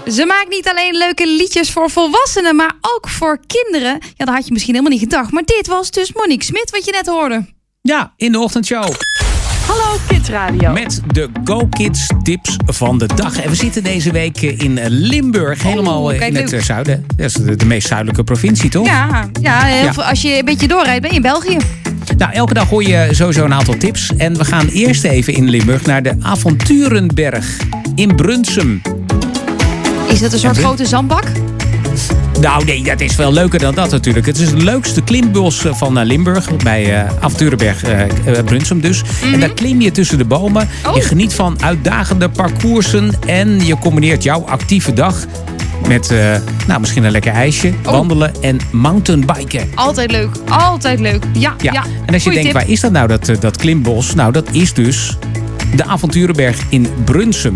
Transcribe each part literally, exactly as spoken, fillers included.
Ze maakt niet alleen leuke liedjes voor volwassenen, maar ook voor kinderen. Ja, dat had je misschien helemaal niet gedacht. Maar dit was dus Monique Smit, wat je net hoorde. Ja, in de ochtendshow. Hallo Kids Radio. Met de Go Kids tips van de dag. En we zitten deze week in Limburg, helemaal oh, in leuk. het zuiden. Dat is de, de meest zuidelijke provincie, toch? Ja, ja, heel Ja. veel- als je een beetje doorrijdt, ben je in België. Nou, elke dag hoor je sowieso een aantal tips. En we gaan eerst even in Limburg naar de Avonturenberg in Brunsum. Is dat een soort En- grote zandbak? Nou nee, dat is veel leuker dan dat natuurlijk. Het is het leukste klimbos van uh, Limburg. Bij uh, Avonturenberg uh, uh, Brunsum dus. Mm-hmm. En daar klim je tussen de bomen. Oh. Je geniet van uitdagende parcoursen. En je combineert jouw actieve dag met uh, nou, misschien een lekker ijsje, Oh. wandelen en mountainbiken. Altijd leuk, altijd leuk. Ja, ja. Ja. En als je Goeie denkt, tip. waar is dat nou, dat, uh, dat klimbos? Nou, dat is dus de Avonturenberg in Brunsum.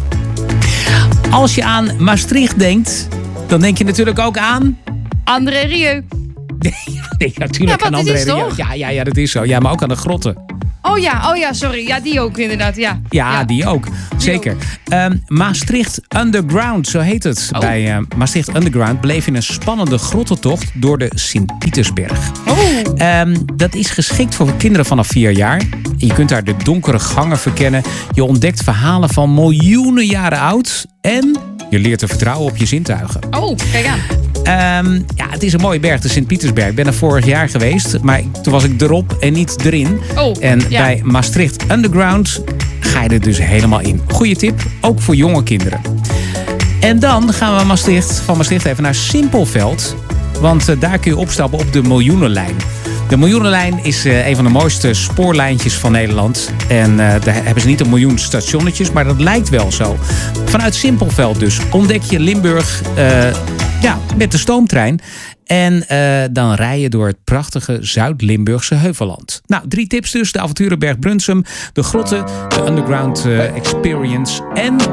Als je aan Maastricht denkt, dan denk je natuurlijk ook aan... André Rieu. Nee, natuurlijk Ja, aan wat, dit André is Rieu. toch? Ja, ja, ja, dat is zo. Ja, maar ook aan de grotten. Oh ja, oh ja, sorry. Ja, die ook inderdaad, ja. Ja, die ook. Zeker. Ehm, Maastricht Underground, zo heet het. Oh. Bij eh, Maastricht Underground beleef je een spannende grottentocht door de Sint-Pietersberg. Oh. Ehm, dat is geschikt voor kinderen vanaf vier jaar. Je kunt daar de donkere gangen verkennen. Je ontdekt verhalen van miljoenen jaren oud. En je leert te vertrouwen op je zintuigen. Oh, kijk aan. Ehm, ja, het is een mooie berg, de Sint-Pietersberg. Ik ben er vorig jaar geweest, maar toen was ik erop en niet erin. Oh, en ja. bij Maastricht Underground ga je er dus helemaal in. Goeie tip, ook voor jonge kinderen. En dan gaan we Maastricht, van Maastricht even naar Simpelveld. Want uh, daar kun je opstappen op de Miljoenenlijn. De Miljoenenlijn is uh, een van de mooiste spoorlijntjes van Nederland. En uh, daar hebben ze niet een miljoen stationnetjes, maar dat lijkt wel zo. Vanuit Simpelveld dus ontdek je Limburg uh, ja, met de stoomtrein. En uh, dan rij je door het prachtige Zuid-Limburgse heuvelland. Nou, drie tips dus. De Avonturenberg Brunsum, de grotten, de Underground uh, Experience en...